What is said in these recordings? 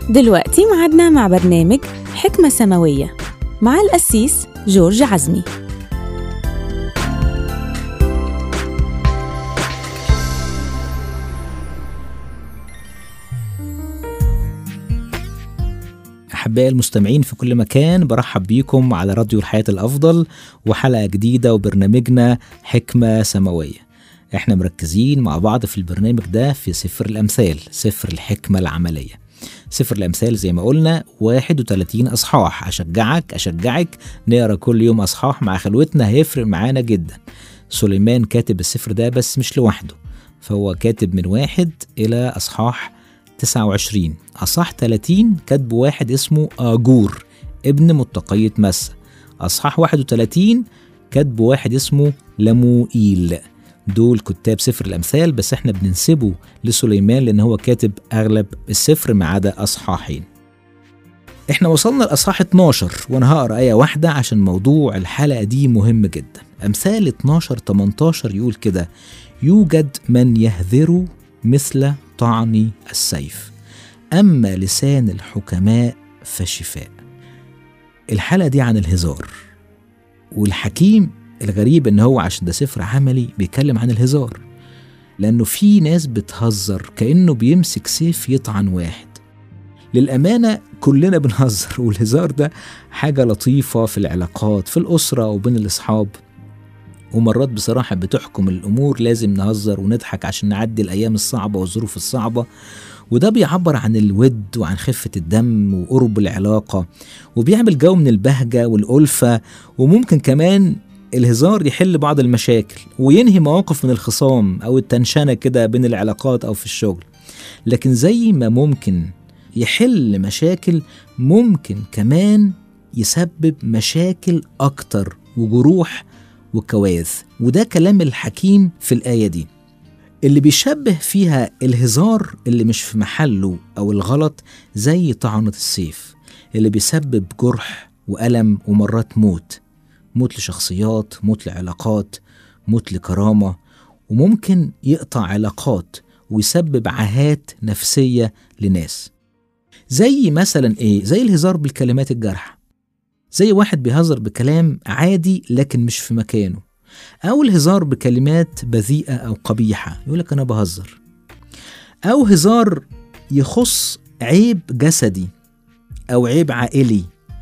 دلوقتي معادنا مع برنامج حكمة سماوية مع القسيس جورج عزمي. أحبائي المستمعين في كل مكان، برحب بيكم على راديو الحياة الأفضل وحلقة جديدة وبرنامجنا حكمة سماوية. احنا مركزين مع بعض في البرنامج ده في سفر الأمثال، سفر الحكمة العملية. سفر الأمثال زي ما قلنا 31 أصحاح. أشجعك نقرأ كل يوم أصحاح مع خلوتنا، هيفرق معانا جدا. سليمان كاتب السفر ده بس مش لوحده، فهو كاتب من 1 إلى أصحاح 29. أصحاح 30 كاتب واحد اسمه آجور ابن متقية مسة. أصحاح 31 كاتب واحد اسمه لموئيل. دول كتاب سفر الأمثال، بس احنا بننسبه لسليمان لأن هو كاتب أغلب السفر ما عدا أصحاحين. احنا وصلنا لأصحاح 12 وانا هقرأ آية واحدة عشان موضوع الحلقة دي مهم جدا. أمثال 12-18 يقول كده: يوجد من يهذر مثل طعن السيف، أما لسان الحكماء فشفاء. الحلقة دي عن الهزار، والحكيم الغريب ان هو عشان ده سفر عملي بيتكلم عن الهزار، لأنه في ناس بتهزر كأنه بيمسك سيف يطعن واحد. للأمانة كلنا بنهزر، والهزار ده حاجة لطيفة في العلاقات في الأسرة وبين الأصحاب، ومرات بصراحة بتحكم الأمور، لازم نهزر ونضحك عشان نعدي الأيام الصعبة والظروف الصعبة، وده بيعبر عن الود وعن خفة الدم وقرب العلاقة، وبيعمل جو من البهجة والألفة. وممكن كمان الهزار يحل بعض المشاكل وينهي مواقف من الخصام أو التنشنة كده بين العلاقات أو في الشغل. لكن زي ما ممكن يحل مشاكل، ممكن كمان يسبب مشاكل أكتر وجروح وكوارث. وده كلام الحكيم في الآية دي اللي بيشبه فيها الهزار اللي مش في محله أو الغلط زي طعنة السيف اللي بيسبب جرح وألم ومرات موت لشخصيات، موت لعلاقات، موت لكرامة، وممكن يقطع علاقات ويسبب عاهات نفسية لناس. زي مثلا إيه؟ زي الهزار بالكلمات الجارحة، زي واحد بيهزر بكلام عادي لكن مش في مكانه، أو الهزار بكلمات بذيئة أو قبيحة يقولك أنا بهزر، أو هزار يخص عيب جسدي أو عيب عائلي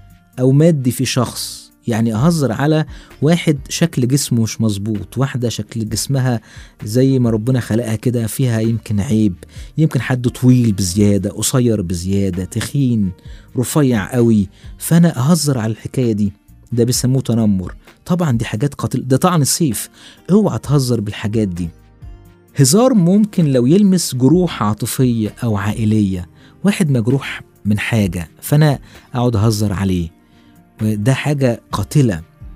أو مادي في شخص. يعني أهزر على واحد شكل جسمه مش مظبوط، واحدة شكل جسمها زي ما ربنا خلقها كده فيها يمكن عيب، يمكن حد طويل بزيادة، قصير بزيادة، تخين، رفيع قوي، فأنا أهزر على الحكاية دي. ده بيسموه تنمر. طبعا دي حاجات قاتل، ده طعن السيف، اوعى تهزر بالحاجات دي. هزار ممكن لو يلمس جروح عاطفية أو عائلية، واحد مجروح من حاجة فأنا أقعد أهزر عليه، ده حاجة قاتلة.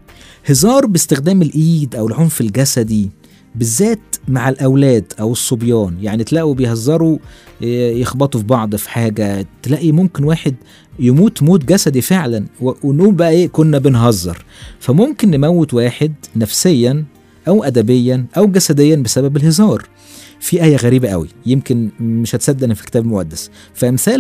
هزار باستخدام الإيد أو العنف الجسدي بالذات مع الأولاد أو الصبيان، يعني تلاقوا بيهزروا يخبطوا في بعض في حاجة، تلاقي ممكن واحد يموت موت جسدي فعلا، ونقول بقى إيه كنا بنهزر. فممكن نموت واحد نفسيا أو أدبيا أو جسديا بسبب الهزار. في آية غريبة قوي يمكن مش هتصدق في الكتاب المقدس، فأمثال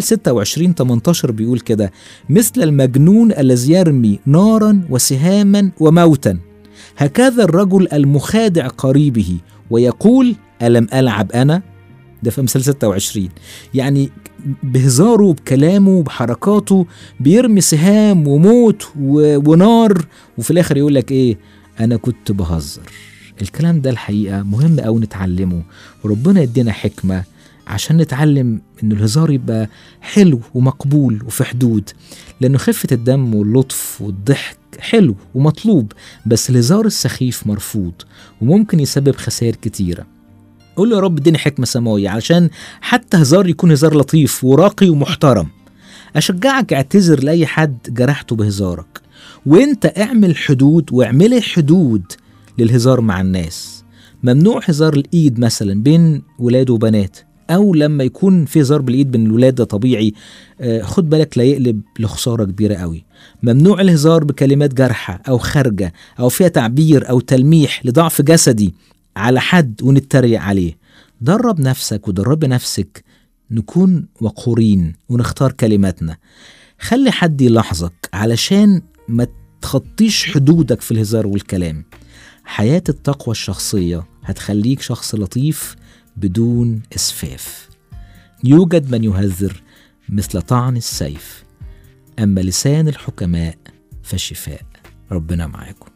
26-18 بيقول كده: مثل المجنون الذي يرمي نارا وسهاما وموتا، هكذا الرجل المخادع قريبه ويقول ألم ألعب أنا. ده في أمثال 26. يعني بهزاره بكلامه بحركاته بيرمي سهام وموت ونار، وفي الآخر يقول لك إيه؟ أنا كنت بهزر. الكلام ده الحقيقة مهم أو نتعلمه، وربنا يدينا حكمة عشان نتعلم إن الهزار يبقى حلو ومقبول وفي حدود، لأنه خفة الدم واللطف والضحك حلو ومطلوب، بس الهزار السخيف مرفوض وممكن يسبب خسائر كتيرة. قول له يا رب اديني حكمة سماوية علشان حتى هزار يكون هزار لطيف وراقي ومحترم. أشجعك اعتذر لأي حد جرحته بهزارك، وانت اعمل حدود واعملي حدود للهزار مع الناس. ممنوع هزار الإيد مثلا بين ولاد وبنات، أو لما يكون في هزار بالإيد بين الولاد ده طبيعي، خد بالك لا يقلب لخسارة كبيرة قوي. ممنوع الهزار بكلمات جارحة أو خارجة أو فيها تعبير أو تلميح لضعف جسدي على حد ونتريق عليه. درب نفسك ودرب نفسك نكون وقورين ونختار كلماتنا. خلي حد يلاحظك علشان ما تخطيش حدودك في الهزار والكلام. حياة التقوى الشخصية هتخليك شخص لطيف بدون إسفاف. يوجد من يهذر مثل طعن السيف، أما لسان الحكماء فشفاء. ربنا معاكم.